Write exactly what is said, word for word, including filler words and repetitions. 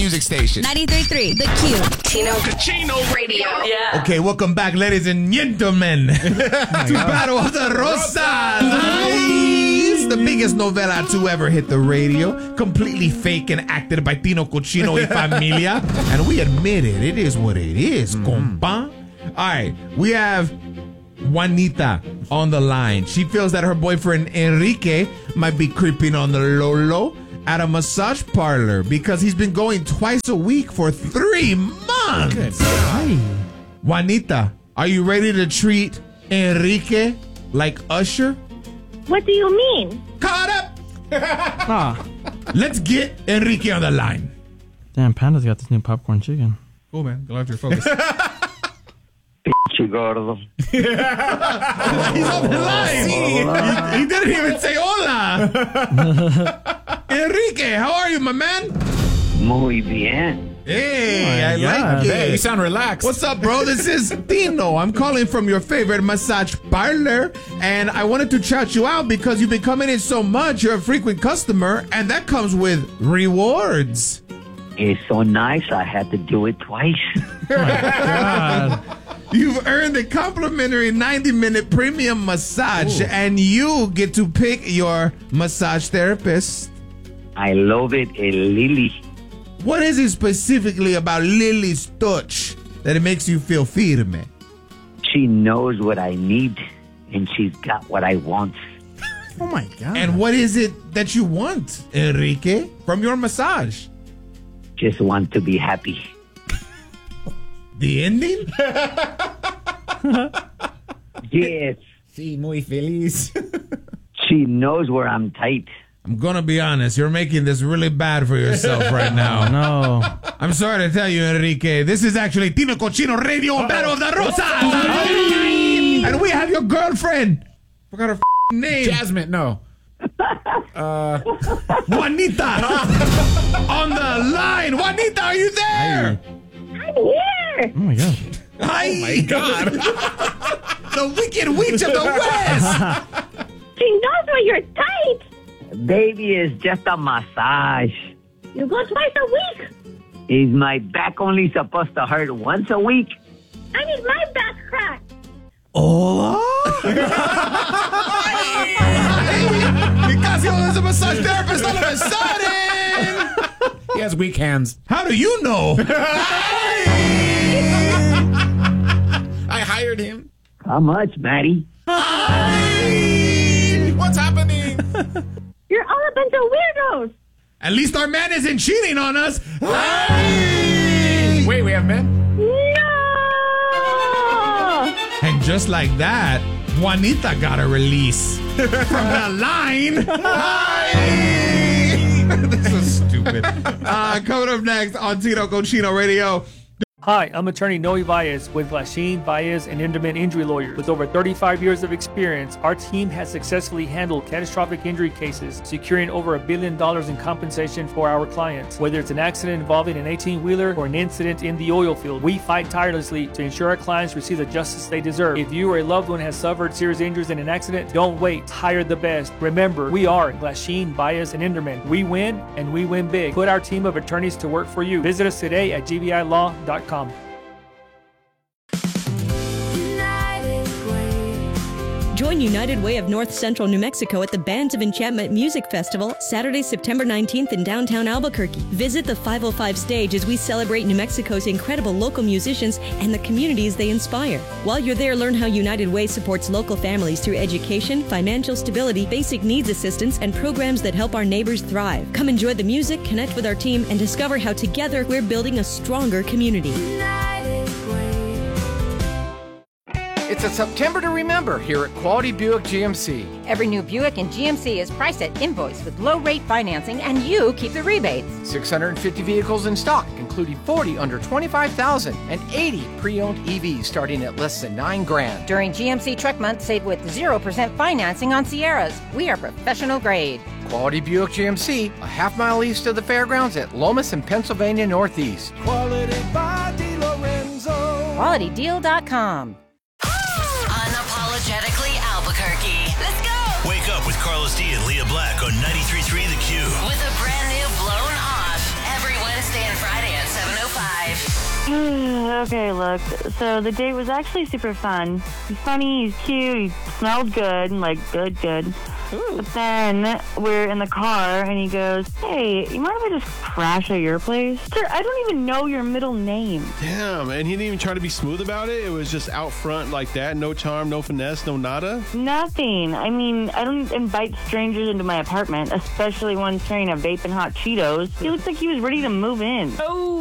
music station. ninety-three point three, The Q. Chino. Chino Radio. Yeah. Okay, welcome back, ladies and gentlemen, to Battle of the Rosas. It's the biggest novela to ever hit the radio. Completely fake and acted by Tino Cochino y Familia. And we admit it. It is what it is, mm. compa. All right, we have Juanita on the line. She feels that her boyfriend Enrique might be creeping on the low-low at a massage parlor because he's been going twice a week for three months. Juanita, are you ready to treat Enrique like Usher? What do you mean? Caught up! Ah. Let's get Enrique on the line. Damn, Panda's got this new popcorn chicken. Cool, man. Go after your focus. Pinche gordo. He's on the line. He, he didn't even say hola. Enrique, how are you, my man? Muy bien. Hey, I God. like it. Hey, you sound relaxed. What's up, bro? This is Tino. I'm calling from your favorite massage parlor, and I wanted to shout you out because you've been coming in so much. You're a frequent customer, and that comes with rewards. It's so nice I had to do it twice. Oh my God. You've earned a complimentary ninety-minute premium massage, Ooh. and you get to pick your massage therapist. I love it, a Lily. What is it specifically about Lily's touch that it makes you feel firme? She knows what I need, and she's got what I want. Oh, my God. And what is it that you want, Enrique, from your massage? Just want to be happy. The ending? Yes. Sí, muy feliz. She knows where I'm tight. I'm going to be honest. You're making this really bad for yourself right now. No. I'm sorry to tell you, Enrique. This is actually Tino Cochino Radio uh-oh. Battle of the Rosas. Oh. And we have your girlfriend. Forgot her f***ing name. Jasmine, no. Uh, Juanita on the line. Juanita, are you there? I'm here. Oh my God. Hi. Oh my God. The wicked witch of the West. She knows where you're tight. Baby, it's just a massage. You go twice a week. Is my back only supposed to hurt once a week? I need my back cracked. Oh. Nicasio is a massage therapist all of a sudden. He has weak hands. How do you know? I hired him. How much, Maddie? What's happening? You're all a bunch of weirdos. At least our man isn't cheating on us. Wait, we have men? No. And just like that, Juanita got a release from the line. This is stupid. Uh, coming up next on Tino Cochino Radio. Hi, I'm attorney Noe Baez with Glasheen, Baez, and Inderman Injury Lawyers. With over thirty-five years of experience, our team has successfully handled catastrophic injury cases, securing over a billion dollars in compensation for our clients. Whether it's an accident involving an eighteen-wheeler or an incident in the oil field, we fight tirelessly to ensure our clients receive the justice they deserve. If you or a loved one has suffered serious injuries in an accident, don't wait. Hire the best. Remember, we are Glasheen, Baez, and Inderman. We win, and we win big. Put our team of attorneys to work for you. Visit us today at G B I law dot com. Join United Way of North Central New Mexico at the Bands of Enchantment Music Festival, Saturday, September nineteenth in downtown Albuquerque. Visit the five oh five stage as we celebrate New Mexico's incredible local musicians and the communities they inspire. While you're there, learn how United Way supports local families through education, financial stability, basic needs assistance, and programs that help our neighbors thrive. Come enjoy the music, connect with our team, and discover how together we're building a stronger community. It's a September to remember here at Quality Buick G M C. Every new Buick in G M C is priced at invoice with low-rate financing, and you keep the rebates. six hundred fifty vehicles in stock, including forty under twenty-five thousand and eighty pre-owned E Vs starting at less than nine grand. During G M C Truck Month, save with zero percent financing on Sierras. We are professional grade. Quality Buick G M C, a half mile east of the fairgrounds at Lomas and Pennsylvania Northeast. Quality by DeLorenzo. Quality Deal dot com. Unapologetically Albuquerque. Let's go! Wake up with Carlos D and Leah Black on ninety-three point three The Q. With a brand new Blown Off every Wednesday and Friday Okay, look. So the date was actually super fun. He's funny, he's cute, he smelled good, like good, good. Ooh. But then we're in the car and he goes, "Hey, you mind if I just crash at your place?" Sir, I don't even know your middle name. Damn, and he didn't even try to be smooth about it? It was just out front like that? No charm, no finesse, no nada? Nothing. I mean, I don't invite strangers into my apartment, especially ones carrying a vape and hot Cheetos. He looks like he was ready to move in. Oh.